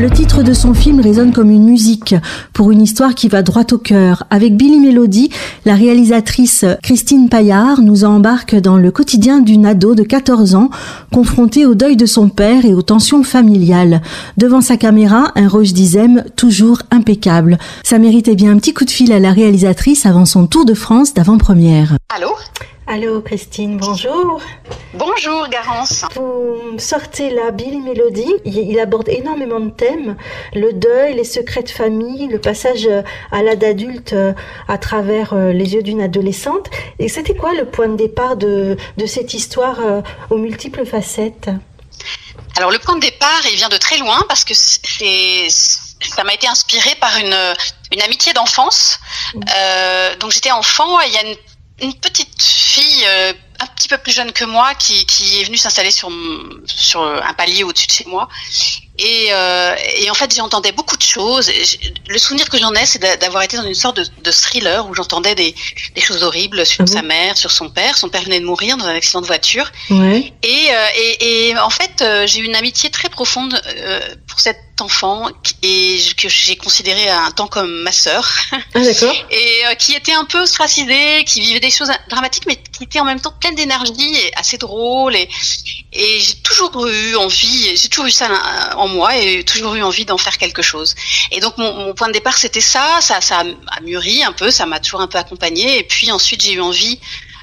Le titre de son film résonne comme une musique pour une histoire qui va droit au cœur. Avec Billy Mélodie, la réalisatrice Christine Paillard nous embarque dans le quotidien d'une ado de 14 ans, confrontée au deuil de son père et aux tensions familiales. Devant sa caméra, un Roche Dizem toujours impeccable. Ça méritait bien un petit coup de fil à la réalisatrice avant son tour de France d'avant-première. Allô ? Allô Christine, bonjour. Bonjour Garance. Vous sortez là Billy Mélodie, il aborde énormément de thèmes, le deuil, les secrets de famille, le passage à l'âge adulte à travers les yeux d'une adolescente. Et c'était quoi le point de départ de cette histoire aux multiples facettes ? Alors le point de départ, il vient de très loin parce que ça m'a été inspiré par une amitié d'enfance. Donc j'étais enfant et il y a une petite fille un petit peu plus jeune que moi qui est venue s'installer sur un palier au-dessus de chez moi et en fait j'entendais beaucoup de choses. Le souvenir que j'en ai, c'est d'avoir été dans une sorte de thriller où j'entendais des choses horribles sur sa mère, sur son père. Son père venait de mourir dans un accident de voiture. Ouais. Et en fait j'ai eu une amitié très profonde pour cette enfant et que j'ai considéré un temps comme ma sœur. Ah, d'accord. Et qui était un peu ostracisée, qui vivait des choses dramatiques mais qui était en même temps pleine d'énergie et assez drôle et j'ai toujours eu envie, j'ai toujours eu ça en moi et toujours eu envie d'en faire quelque chose. Et donc mon point de départ c'était ça a mûri un peu, ça m'a toujours un peu accompagnée et puis ensuite j'ai eu envie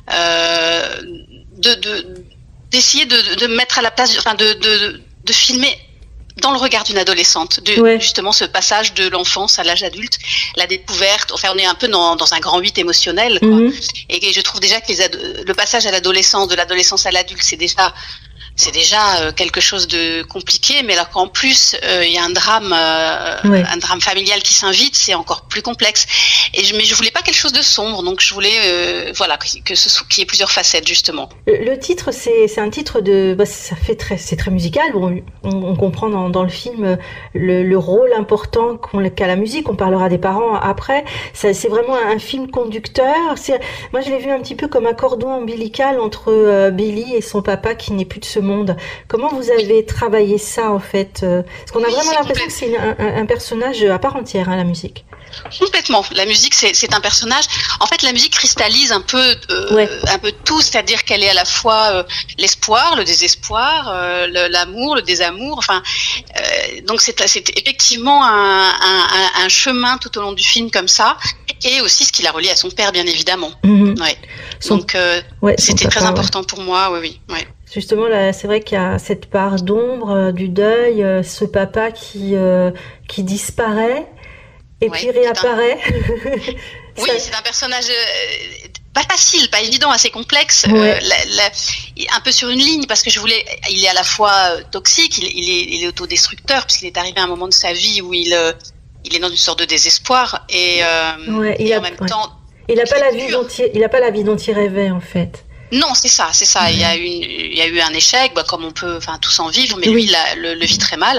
d'essayer de me mettre à la place, enfin de filmer dans le regard d'une adolescente, justement ce passage de l'enfance à l'âge adulte, la découverte, enfin on est un peu dans un grand 8 émotionnel, quoi. Et je trouve déjà que le passage à l'adolescence, de l'adolescence à l'adulte, c'est déjà quelque chose de compliqué, mais là qu'en plus il y a un drame familial qui s'invite, c'est encore plus complexe. Mais je voulais pas quelque chose de sombre, donc je voulais qu'il y ait plusieurs facettes justement. Le titre c'est un titre c'est très musical. Bon, on comprend dans le film le rôle important qu'a la musique. On parlera des parents après. C'est vraiment un film conducteur. Moi je l'ai vu un petit peu comme un cordon ombilical entre Billy et son papa qui n'est plus de ce monde. Comment vous avez travaillé ça en fait ? Parce qu'on a vraiment l'impression que c'est un personnage à part entière, la musique. Complètement. La musique, c'est un personnage. En fait, la musique cristallise un peu tout, c'est-à-dire qu'elle est à la fois l'espoir, le désespoir, l'amour, le désamour. Enfin, donc c'est effectivement un chemin tout au long du film comme ça, et aussi ce qui l'a relié à son père, bien évidemment. Ouais. Donc c'était très important pour moi. Oui. Ouais. Justement, là, c'est vrai qu'il y a cette part d'ombre du deuil, ce papa qui disparaît. Et puis réapparaît. C'est un personnage pas facile, pas évident, assez complexe, un peu sur une ligne parce que il est à la fois toxique, il est autodestructeur puisqu'il est arrivé à un moment de sa vie où il est dans une sorte de désespoir et en même temps il n'a pas la vie dont il rêvait en fait. Non, c'est ça. Il y a eu un échec, comme on peut, tous en vivre, mais lui, il le vit très mal.